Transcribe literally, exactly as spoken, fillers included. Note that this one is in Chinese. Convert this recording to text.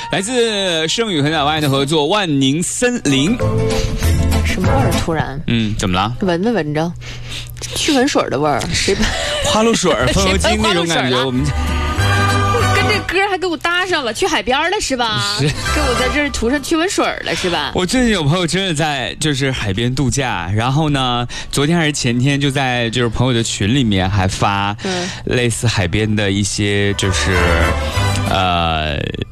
来自盛宇和老外的合作，万宁森林。 什么味儿？突然， 嗯，怎么了？ 闻着闻着，驱蚊水的味儿，谁花露水、风油精那种感觉，我们。 这歌还给我搭上了，去海边了是吧？是，给我在这儿涂上驱蚊水了是吧？ 我最近有朋友真的在就是海边度假，然后呢，昨天还是前天就在就是朋友的群里面还发类似海边的一些就是呃